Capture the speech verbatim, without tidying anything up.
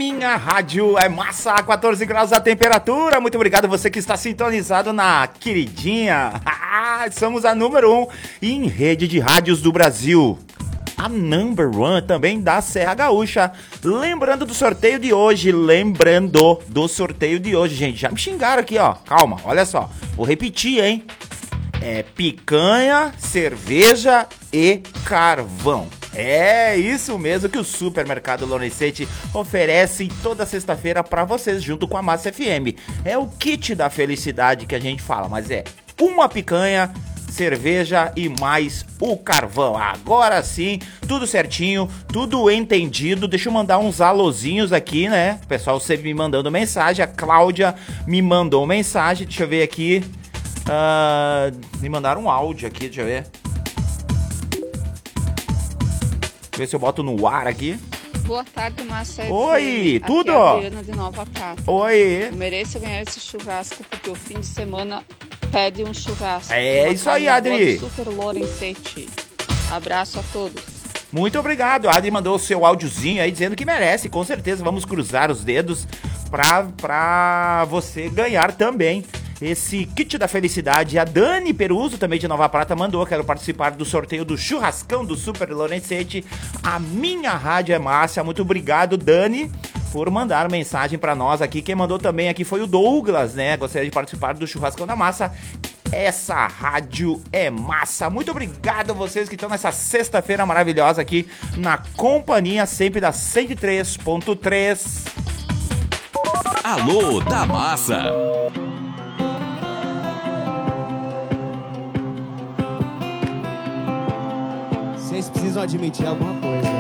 minha rádio é massa, quatorze graus a temperatura. Muito obrigado você que está sintonizado na queridinha. Somos a número um em rede de rádios do Brasil. A number one também da Serra Gaúcha. Lembrando do sorteio de hoje, lembrando do sorteio de hoje, gente. Já me xingaram aqui, ó. Calma, olha só. Vou repetir, hein? É picanha, cerveja e carvão. É isso mesmo que o Supermercado Lorenzetti oferece toda sexta-feira para vocês, junto com a Massa F M. É o kit da felicidade que a gente fala, mas é uma picanha, cerveja e mais o carvão. Agora sim, tudo certinho, tudo entendido. Deixa eu mandar uns alôzinhos aqui, né? O pessoal sempre me mandando mensagem. A Cláudia me mandou mensagem. Deixa eu ver aqui. Uh, me mandaram um áudio aqui, deixa eu ver. Deixa eu ver se eu boto no ar aqui. Boa tarde, Márcia. Oi, aqui tudo? É a Adriana de Nova Prata. Oi. Eu mereço ganhar esse churrasco porque o fim de semana pede um churrasco. É isso aí, Adri. Super Lorenzetti. Abraço a todos. Muito obrigado. A Adri mandou o seu áudiozinho aí dizendo que merece. Com certeza vamos cruzar os dedos pra, pra você ganhar também esse kit da felicidade. A Dani Peruso, também de Nova Prata, mandou: quero participar do sorteio do churrascão do Super Lorenzetti. A minha rádio é massa. Muito obrigado, Dani, por mandar mensagem pra nós aqui. Quem mandou também aqui foi o Douglas, né? Gostaria de participar do churrascão da massa. Essa rádio é massa. Muito obrigado a vocês que estão nessa sexta-feira maravilhosa aqui na companhia sempre da cento e três ponto três. Alô da Massa. Vocês precisam admitir alguma coisa.